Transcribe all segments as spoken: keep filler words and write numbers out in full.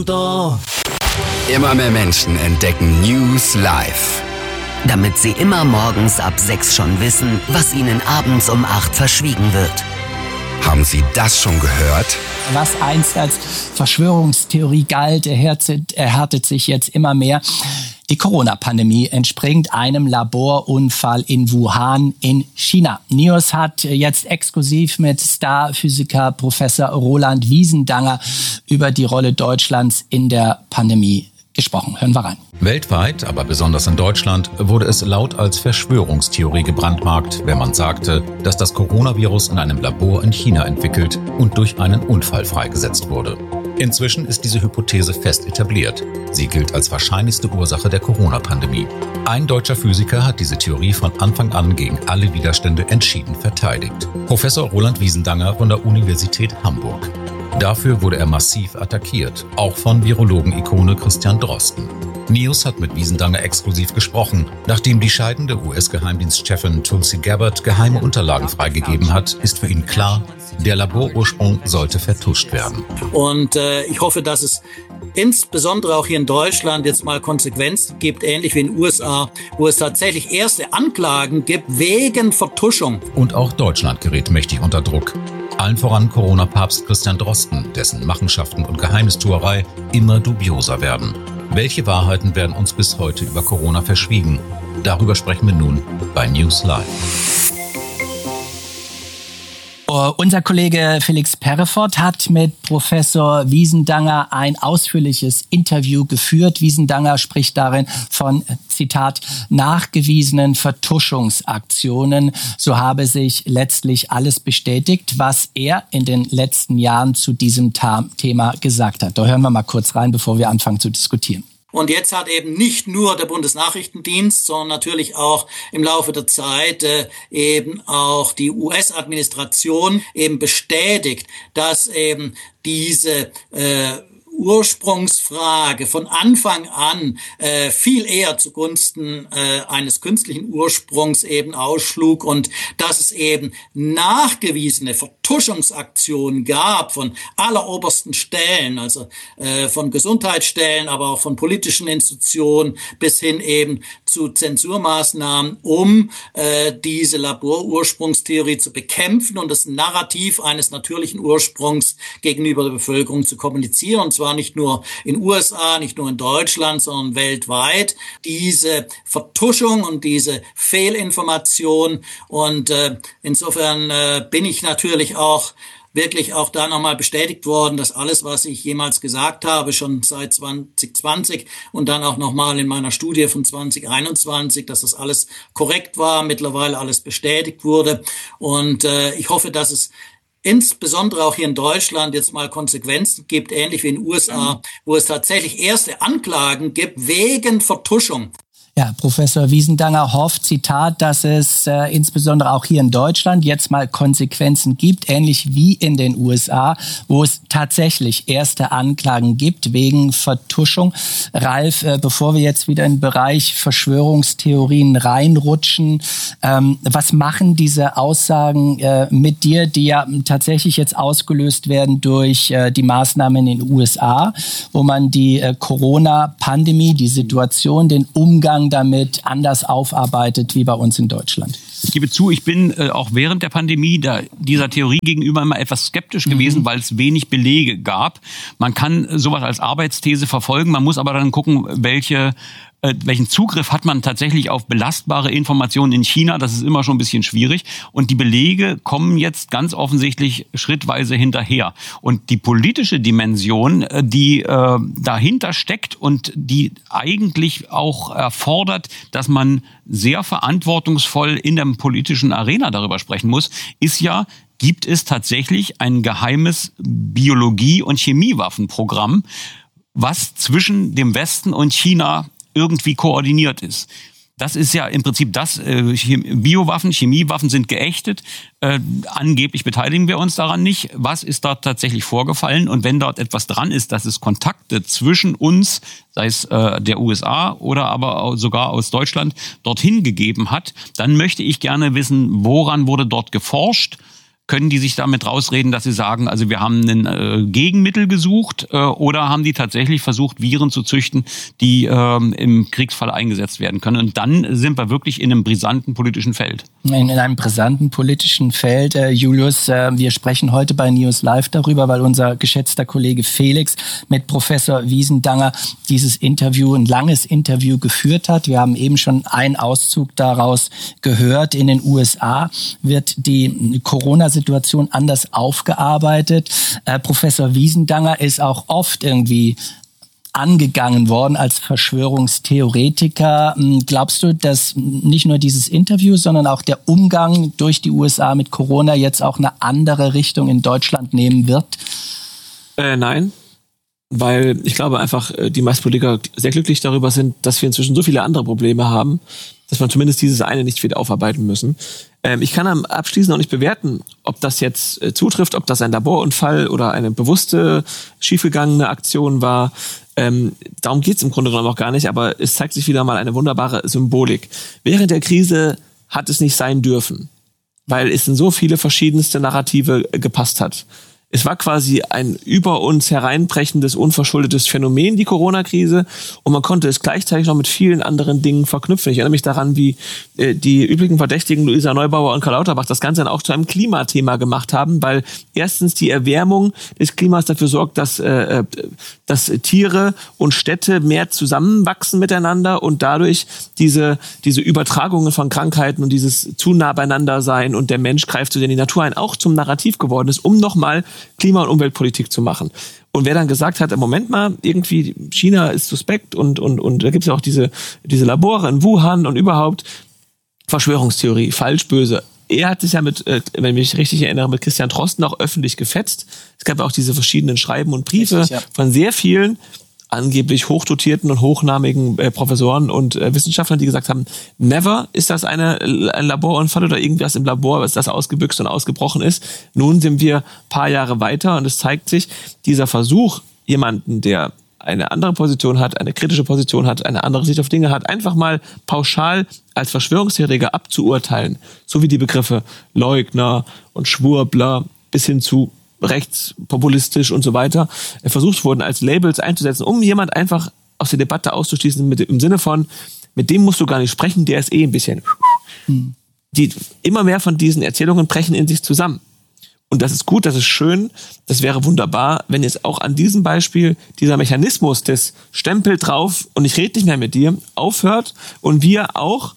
Immer mehr Menschen entdecken News Live. Damit sie immer morgens ab sechs schon wissen, was ihnen abends um acht verschwiegen wird. Haben Sie das schon gehört? Was einst als Verschwörungstheorie galt, erhärtet, erhärtet sich jetzt immer mehr. Die Corona-Pandemie entspringt einem Laborunfall in Wuhan in China. News hat jetzt exklusiv mit Starphysiker Professor Roland Wiesendanger über die Rolle Deutschlands in der Pandemie gesprochen. Hören wir rein. Weltweit, aber besonders in Deutschland, wurde es laut als Verschwörungstheorie gebrandmarkt, wenn man sagte, dass das Coronavirus in einem Labor in China entwickelt und durch einen Unfall freigesetzt wurde. Inzwischen ist diese Hypothese fest etabliert. Sie gilt als wahrscheinlichste Ursache der Corona-Pandemie. Ein deutscher Physiker hat diese Theorie von Anfang an gegen alle Widerstände entschieden verteidigt. Professor Roland Wiesendanger von der Universität Hamburg. Dafür wurde er massiv attackiert, auch von Virologen-Ikone Christian Drosten. News hat mit Wiesendanger exklusiv gesprochen. Nachdem die scheidende U S-Geheimdienstchefin Tulsi Gabbard geheime Unterlagen freigegeben hat, ist für ihn klar, der Laborursprung sollte vertuscht werden. Und äh, ich hoffe, dass es insbesondere auch hier in Deutschland jetzt mal Konsequenzen gibt, ähnlich wie in den U S A, wo es tatsächlich erste Anklagen gibt wegen Vertuschung. Und auch Deutschland gerät mächtig unter Druck. Allen voran Corona-Papst Christian Drosten, dessen Machenschaften und Geheimnistuerei immer dubioser werden. Welche Wahrheiten werden uns bis heute über Corona verschwiegen? Darüber sprechen wir nun bei News Live. Unser Kollege Felix Perrefort hat mit Professor Wiesendanger ein ausführliches Interview geführt. Wiesendanger spricht darin von, Zitat, nachgewiesenen Vertuschungsaktionen. So habe sich letztlich alles bestätigt, was er in den letzten Jahren zu diesem Thema gesagt hat. Da hören wir mal kurz rein, bevor wir anfangen zu diskutieren. Und jetzt hat eben nicht nur der Bundesnachrichtendienst, sondern natürlich auch im Laufe der Zeit äh, eben auch die U S-Administration eben bestätigt, dass eben diese äh, Ursprungsfrage von Anfang an äh, viel eher zugunsten äh, eines künstlichen Ursprungs eben ausschlug und dass es eben nachgewiesene Vertuschungsaktionen gab von allerobersten Stellen, also äh, von Gesundheitsstellen, aber auch von politischen Institutionen bis hin eben zu Zensurmaßnahmen, um äh, diese Laborursprungstheorie zu bekämpfen und das Narrativ eines natürlichen Ursprungs gegenüber der Bevölkerung zu kommunizieren, und zwar nicht nur in U S A, nicht nur in Deutschland, sondern weltweit. Diese Vertuschung und diese Fehlinformation und äh, insofern äh, bin ich natürlich auch wirklich auch da nochmal bestätigt worden, dass alles, was ich jemals gesagt habe, schon seit zwanzig zwanzig und dann auch nochmal in meiner Studie von zwanzig einundzwanzig, dass das alles korrekt war, mittlerweile alles bestätigt wurde. Und äh, ich hoffe, dass es insbesondere auch hier in Deutschland jetzt mal Konsequenzen gibt, ähnlich wie in den U S A, wo es tatsächlich erste Anklagen gibt wegen Vertuschung. Ja, Professor Wiesendanger hofft, Zitat, dass es äh, insbesondere auch hier in Deutschland jetzt mal Konsequenzen gibt, ähnlich wie in den U S A, wo es tatsächlich erste Anklagen gibt wegen Vertuschung. Ralf, äh, bevor wir jetzt wieder in den Bereich Verschwörungstheorien reinrutschen, ähm, was machen diese Aussagen äh, mit dir, die ja tatsächlich jetzt ausgelöst werden durch äh, die Maßnahmen in den U S A, wo man die äh, Corona-Pandemie, die Situation, den Umgang damit anders aufarbeitet wie bei uns in Deutschland? Ich gebe zu, ich bin äh, auch während der Pandemie da, dieser Theorie gegenüber immer etwas skeptisch gewesen, mhm. weil es wenig Belege gab. Man kann sowas als Arbeitsthese verfolgen, man muss aber dann gucken, welche äh, welchen Zugriff hat man tatsächlich auf belastbare Informationen in China. Das ist immer schon ein bisschen schwierig. Und die Belege kommen jetzt ganz offensichtlich schrittweise hinterher. Und die politische Dimension, die äh, dahinter steckt und die eigentlich auch erfordert, dass man sehr verantwortungsvoll in der politischen Arena darüber sprechen muss, ist ja, gibt es tatsächlich ein geheimes Biologie- und Chemiewaffenprogramm, was zwischen dem Westen und China irgendwie koordiniert ist. Das ist ja im Prinzip das, äh, Biowaffen, Chemiewaffen sind geächtet, äh, angeblich beteiligen wir uns daran nicht. Was ist dort tatsächlich vorgefallen? Und wenn dort etwas dran ist, dass es Kontakte zwischen uns, sei es äh, der U S A oder aber auch sogar aus Deutschland, dorthin gegeben hat, dann möchte ich gerne wissen, woran wurde dort geforscht? können die sich damit rausreden, dass sie sagen, also wir haben ein äh, Gegenmittel gesucht äh, oder haben die tatsächlich versucht, Viren zu züchten, die äh, im Kriegsfall eingesetzt werden können? Und dann sind wir wirklich in einem brisanten politischen Feld. In, in einem brisanten politischen Feld, äh, Julius, äh, wir sprechen heute bei News Live darüber, weil unser geschätzter Kollege Felix mit Professor Wiesendanger dieses Interview, ein langes Interview geführt hat. Wir haben eben schon einen Auszug daraus gehört. In den U S A wird die Corona-Situation anders aufgearbeitet. Äh, Professor Wiesendanger ist auch oft irgendwie angegangen worden als Verschwörungstheoretiker. Glaubst du, dass nicht nur dieses Interview, sondern auch der Umgang durch die U S A mit Corona jetzt auch eine andere Richtung in Deutschland nehmen wird? Äh, nein. Weil ich glaube einfach, die meisten Politiker sehr glücklich darüber sind, dass wir inzwischen so viele andere Probleme haben, dass man zumindest dieses eine nicht wieder aufarbeiten müssen. Ähm, ich kann am abschließend noch nicht bewerten, ob das jetzt äh, zutrifft, ob das ein Laborunfall oder eine bewusste, schiefgegangene Aktion war. Ähm, darum geht's im Grunde genommen auch gar nicht, aber es zeigt sich wieder mal eine wunderbare Symbolik. Während der Krise hat es nicht sein dürfen, weil es in so viele verschiedenste Narrative äh, gepasst hat. Es war quasi ein über uns hereinbrechendes, unverschuldetes Phänomen, die Corona-Krise. Und man konnte es gleichzeitig noch mit vielen anderen Dingen verknüpfen. Ich erinnere mich daran, wie äh, die üblichen Verdächtigen Luisa Neubauer und Karl Lauterbach das Ganze dann auch zu einem Klimathema gemacht haben, weil erstens die Erwärmung des Klimas dafür sorgt, dass, äh, dass Tiere und Städte mehr zusammenwachsen miteinander und dadurch diese, diese Übertragungen von Krankheiten und dieses zu nah beieinander sein und der Mensch greift so in die Natur ein, auch zum Narrativ geworden ist, um nochmal Klima- und Umweltpolitik zu machen. Und wer dann gesagt hat, im Moment mal, irgendwie China ist suspekt und und und da gibt es ja auch diese diese Labore in Wuhan und überhaupt Verschwörungstheorie, falsch, böse. Er hat sich ja mit, äh, wenn ich mich richtig erinnere, mit Christian Drosten auch öffentlich gefetzt. Es gab auch diese verschiedenen Schreiben und Briefe richtig, ja. von sehr vielen angeblich hochdotierten und hochnamigen äh, Professoren und äh, Wissenschaftlern, die gesagt haben, never ist das eine, ein Laborunfall oder irgendwas im Labor, was das ausgebüxt und ausgebrochen ist. Nun sind wir ein paar Jahre weiter und es zeigt sich, dieser Versuch, jemanden, der eine andere Position hat, eine kritische Position hat, eine andere Sicht auf Dinge hat, einfach mal pauschal als Verschwörungstheoretiker abzuurteilen, so wie die Begriffe Leugner und Schwurbler bis hin zu rechtspopulistisch und so weiter versucht wurden, als Labels einzusetzen, um jemand einfach aus der Debatte auszuschließen, mit, im Sinne von, mit dem musst du gar nicht sprechen, der ist eh ein bisschen... Hm. Die, immer mehr von diesen Erzählungen brechen in sich zusammen. Und das ist gut, das ist schön, das wäre wunderbar, wenn jetzt auch an diesem Beispiel dieser Mechanismus des Stempel drauf und ich rede nicht mehr mit dir aufhört und wir auch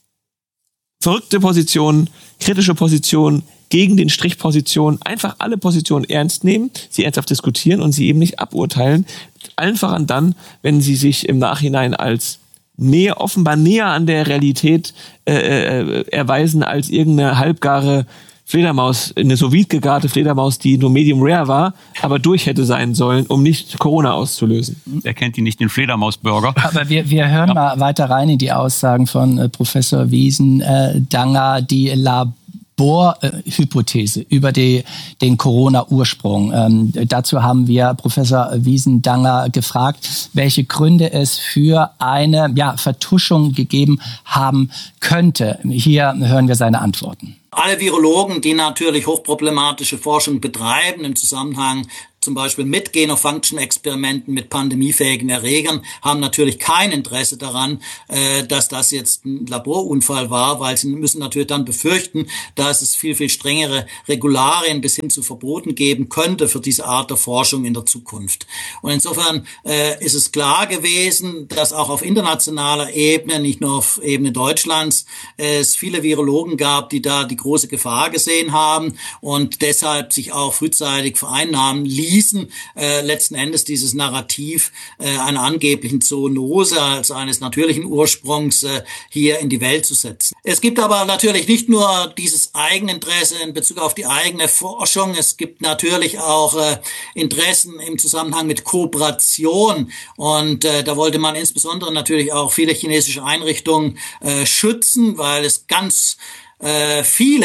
verrückte Positionen, kritische Positionen, gegen den Strichpositionen, einfach alle Positionen ernst nehmen, sie ernsthaft diskutieren und sie eben nicht aburteilen. Allen voran dann, wenn sie sich im Nachhinein als näher, offenbar näher an der Realität äh, äh, erweisen als irgendeine halbgare Fledermaus, eine sous-vide gegarte Fledermaus, die nur medium rare war, aber durch hätte sein sollen, um nicht Corona auszulösen. Er kennt ihn nicht, den Fledermausburger. Aber wir, wir hören ja. mal weiter rein in die Aussagen von äh, Professor Wiesendanger, die Labor Bohrhypothese über die, den Corona-Ursprung. Ähm, dazu haben wir Professor Wiesendanger gefragt, welche Gründe es für eine ja, Vertuschung gegeben haben könnte. Hier hören wir seine Antworten. Alle Virologen, die natürlich hochproblematische Forschung betreiben im Zusammenhang zum Beispiel mit Gain-of-Function-Experimenten mit pandemiefähigen Erregern, haben natürlich kein Interesse daran, äh, dass das jetzt ein Laborunfall war, weil sie müssen natürlich dann befürchten, dass es viel, viel strengere Regularien bis hin zu Verboten geben könnte für diese Art der Forschung in der Zukunft. Und insofern äh, ist es klar gewesen, dass auch auf internationaler Ebene, nicht nur auf Ebene Deutschlands, äh, es viele Virologen gab, die da die große Gefahr gesehen haben und deshalb sich auch frühzeitig vereinnahmen ließen, Äh, letzten Endes dieses Narrativ äh, einer angeblichen Zoonose als eines natürlichen Ursprungs äh, hier in die Welt zu setzen. Es gibt aber natürlich nicht nur dieses Eigeninteresse in Bezug auf die eigene Forschung, es gibt natürlich auch äh, Interessen im Zusammenhang mit Kooperation und äh, da wollte man insbesondere natürlich auch viele chinesische Einrichtungen äh, schützen, weil es ganz äh, viele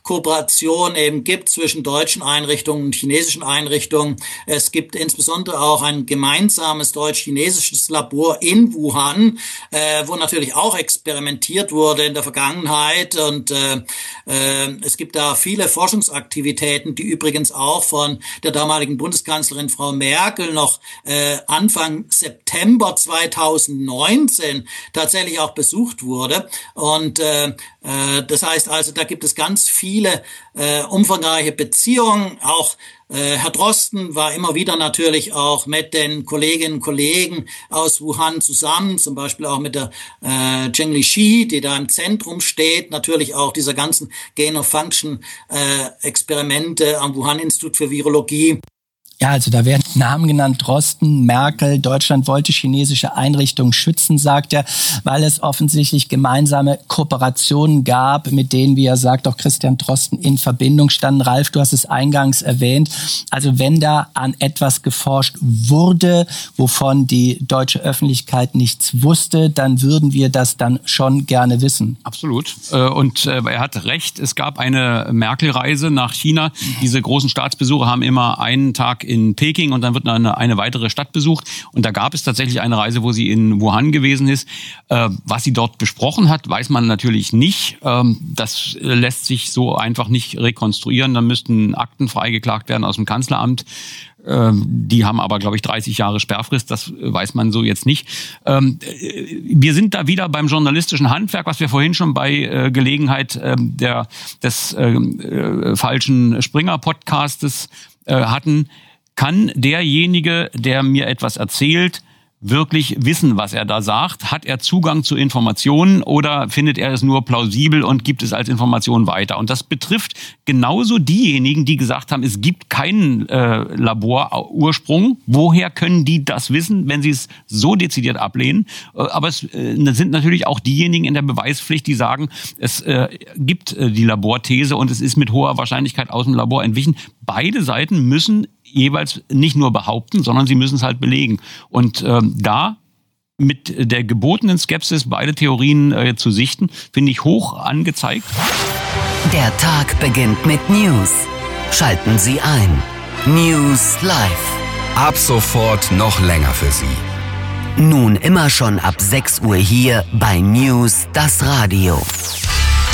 Kooperation eben gibt zwischen deutschen Einrichtungen und chinesischen Einrichtungen. Es gibt insbesondere auch ein gemeinsames deutsch-chinesisches Labor in Wuhan, äh, wo natürlich auch experimentiert wurde in der Vergangenheit. Und äh, äh, es gibt da viele Forschungsaktivitäten, die übrigens auch von der damaligen Bundeskanzlerin Frau Merkel noch äh, Anfang September zweitausendneunzehn tatsächlich auch besucht wurde. Und äh, äh, das heißt also, da gibt es ganz viele äh, umfangreiche Beziehungen. Auch äh, Herr Drosten war immer wieder natürlich auch mit den Kolleginnen und Kollegen aus Wuhan zusammen, zum Beispiel auch mit der äh, Zheng Lixi, die da im Zentrum steht, natürlich auch dieser ganzen Gain-of-Function-Experimente äh, am Wuhan-Institut für Virologie. Ja, also da werden Namen genannt, Drosten, Merkel, Deutschland wollte chinesische Einrichtungen schützen, sagt er, weil es offensichtlich gemeinsame Kooperationen gab, mit denen, wie er sagt, auch Christian Drosten in Verbindung standen. Ralf, du hast es eingangs erwähnt. Also wenn da an etwas geforscht wurde, wovon die deutsche Öffentlichkeit nichts wusste, dann würden wir das dann schon gerne wissen. Absolut. Und er hat recht, es gab eine Merkel-Reise nach China. Diese großen Staatsbesuche haben immer einen Tag in Peking und dann wird eine, eine weitere Stadt besucht. Und da gab es tatsächlich eine Reise, wo sie in Wuhan gewesen ist. Äh, was sie dort besprochen hat, weiß man natürlich nicht. Ähm, das lässt sich so einfach nicht rekonstruieren. Da müssten Akten freigeklagt werden aus dem Kanzleramt. Ähm, die haben aber, glaube ich, dreißig Jahre Sperrfrist. Das weiß man so jetzt nicht. Ähm, wir sind da wieder beim journalistischen Handwerk, was wir vorhin schon bei äh, Gelegenheit äh, der, des äh, äh, falschen Springer-Podcastes äh, hatten. Kann derjenige, der mir etwas erzählt, wirklich wissen, was er da sagt? Hat er Zugang zu Informationen oder findet er es nur plausibel und gibt es als Information weiter? Und das betrifft genauso diejenigen, die gesagt haben, es gibt keinen äh, Laborursprung. Woher können die das wissen, wenn sie es so dezidiert ablehnen? Aber es äh, sind natürlich auch diejenigen in der Beweispflicht, die sagen, es äh, gibt äh, die Laborthese und es ist mit hoher Wahrscheinlichkeit aus dem Labor entwichen. Beide Seiten müssen jeweils nicht nur behaupten, sondern sie müssen es halt belegen. Und ähm, da mit der gebotenen Skepsis beide Theorien äh, zu sichten, finde ich hoch angezeigt. Der Tag beginnt mit News. Schalten Sie ein. News Live. Ab sofort noch länger für Sie. Nun immer schon ab sechs Uhr hier bei News das Radio.